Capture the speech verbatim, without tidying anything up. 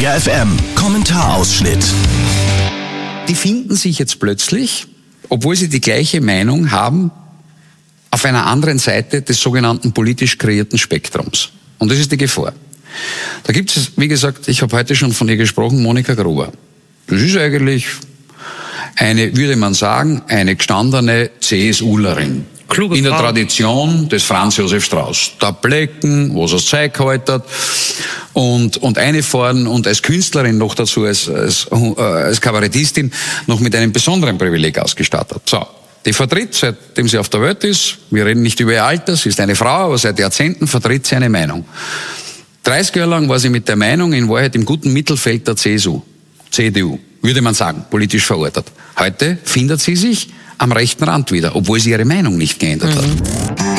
Detektor F M Kommentarausschnitt. Die finden sich jetzt plötzlich, obwohl sie die gleiche Meinung haben, auf einer anderen Seite des sogenannten politisch kreierten Spektrums. Und das ist die Gefahr. Da gibt es, wie gesagt, ich habe heute schon von ihr gesprochen, Monika Gruber. Das ist eigentlich eine, würde man sagen, eine gestandene CSUlerin. Kluge in der Frau. Tradition des Franz Josef Strauß. Da Blecken, wo es Zeug haltet und, und eine fahren und als Künstlerin noch dazu, als, als, äh, als Kabarettistin, noch mit einem besonderen Privileg ausgestattet. So. Die vertritt, seitdem sie auf der Welt ist, wir reden nicht über ihr Alter, sie ist eine Frau, aber seit Jahrzehnten vertritt sie eine Meinung. dreißig Jahre lang war sie mit der Meinung in Wahrheit im guten Mittelfeld der C S U, C D U, würde man sagen, politisch verortet. Heute findet sie sich am rechten Rand wieder, obwohl sie ihre Meinung nicht geändert mhm. hat.